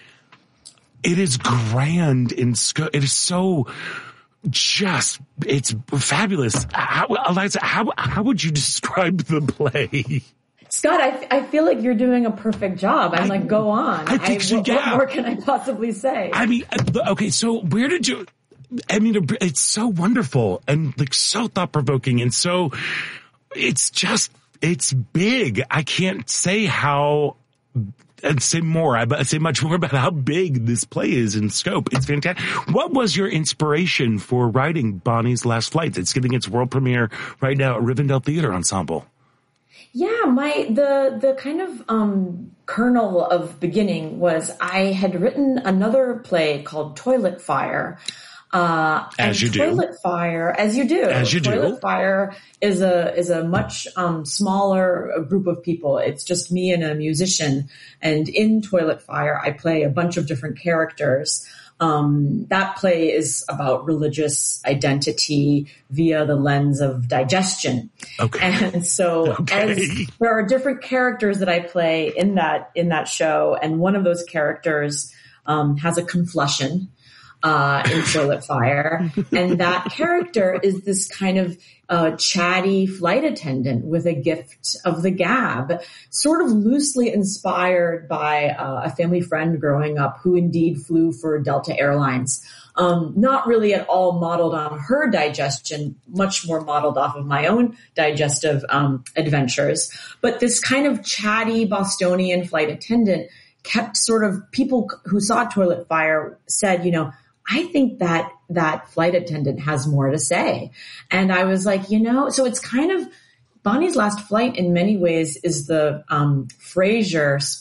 It is grand in scope. It is so just, it's fabulous. How, Eliza, how, how would you describe the play? Scott, I, I feel like you're doing a perfect job. I'm I, like, go on. I think I, so, what, yeah. what more can I possibly say? I mean, okay, so where did you, I mean, it's so wonderful and like so thought provoking and so, it's just, it's big. I can't say how, I'd say more. I'd say much more about how big this play is in scope. It's fantastic. What was your inspiration for writing Bonnie's Last Flight? It's getting its world premiere right now at Rivendell Theater Ensemble. Yeah, my the the kind of um, kernel of beginning was I had written another play called Toilet Fire. Uh, as you Toilet do. Fire, as you do. As you do. Toilet Fire is a is a much um, smaller group of people. It's just me and a musician. And in Toilet Fire, I play a bunch of different characters. Um, that play is about religious identity via the lens of digestion. Okay. And so okay. as there are different characters that I play in that, in that show. And one of those characters, um, has a conflusion, uh, in Toilet Fire. And that character is this kind of, uh, chatty flight attendant with a gift of the gab, sort of loosely inspired by uh, a family friend growing up who indeed flew for Delta Airlines. Um, not really at all modeled on her digestion, much more modeled off of my own digestive um, adventures. But this kind of chatty Bostonian flight attendant kept sort of, people who saw Toilet Fire said, you know, I think that that flight attendant has more to say. And I was like, you know, so it's kind of, Bonnie's Last Flight in many ways is the um, Frasier